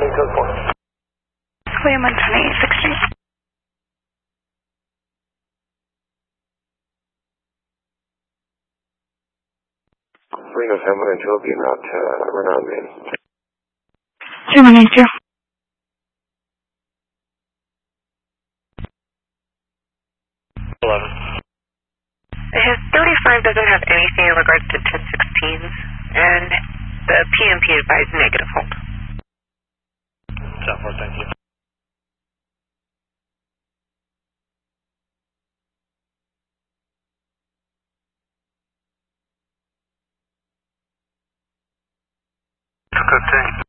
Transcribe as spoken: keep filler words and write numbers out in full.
Morning, code four. William one twenty, sixty. Reno seven one two will be en route to Renan, Maine. seven one two. eleven. His thirty-five doesn't have anything in regards to ten sixteens, and the P M P advised negative hold. ten four, thank you. Code ten.